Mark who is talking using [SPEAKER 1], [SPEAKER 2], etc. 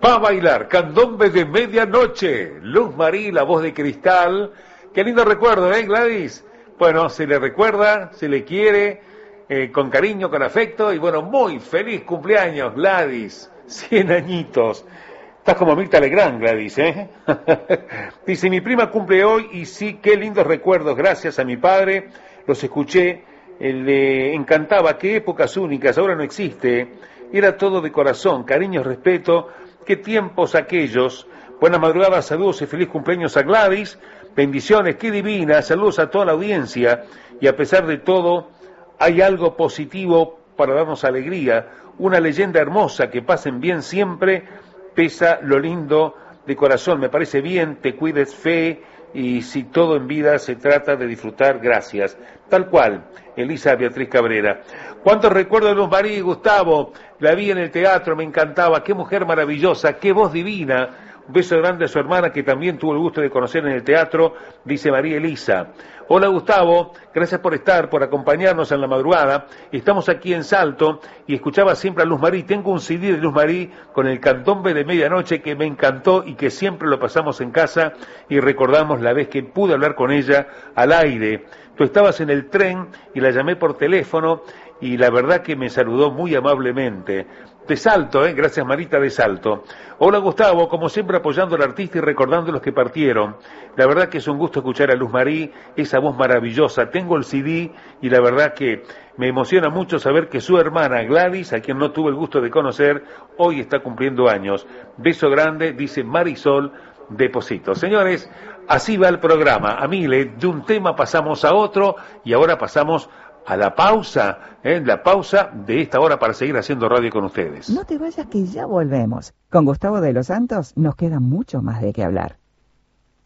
[SPEAKER 1] Va a bailar Candombe de Medianoche. Luz Marí, la voz de cristal. Qué lindo recuerdo, ¿eh, Gladys? Bueno, se le recuerda, se le quiere, con cariño, con afecto. Y bueno, muy feliz cumpleaños, Gladys. 100 añitos. Estás como Mirta Legrand, Gladys, ¿eh? Dice, mi prima cumple hoy y sí, qué lindos recuerdos. Gracias a mi padre, los escuché. Le encantaba, qué épocas únicas, ahora no existe. Era todo de corazón, cariño, respeto. Qué tiempos aquellos. Buenas madrugadas, saludos y feliz cumpleaños a Gladys. Bendiciones, qué divina. Saludos a toda la audiencia. Y a pesar de todo, hay algo positivo para darnos alegría. Una leyenda hermosa, que pasen bien siempre. Pesa lo lindo de corazón. Me parece bien, te cuides, fe. Y si todo en vida se trata de disfrutar, gracias. Tal cual, Elisa Beatriz Cabrera. ¿Cuántos recuerdos de Luz Marí, Gustavo? La vi en el teatro, me encantaba. Qué mujer maravillosa, qué voz divina. Un beso grande a su hermana, que también tuvo el gusto de conocer en el teatro, dice María Elisa. Hola, Gustavo, gracias por estar, por acompañarnos en la madrugada. Estamos aquí en Salto y escuchaba siempre a Luz Marí. Tengo un CD de Luz Marí con el Candombe de Medianoche que me encantó y que siempre lo pasamos en casa y recordamos la vez que pude hablar con ella al aire. Tú estabas en el tren y la llamé por teléfono y la verdad que me saludó muy amablemente. De Salto, gracias Marita de Salto. Hola Gustavo, como siempre apoyando al artista y recordando a los que partieron. La verdad que es un gusto escuchar a Luz Marí, esa voz maravillosa. Tengo el CD y la verdad que me emociona mucho saber que su hermana Gladys, a quien no tuve el gusto de conocer, hoy está cumpliendo años. Beso grande, dice Marisol Deposito. Señores, así va el programa. A miles, de un tema pasamos a otro y ahora pasamos a la pausa, la pausa de esta hora para seguir haciendo radio con ustedes.
[SPEAKER 2] No te vayas que ya volvemos. Con Gustavo de los Santos nos queda mucho más de qué hablar.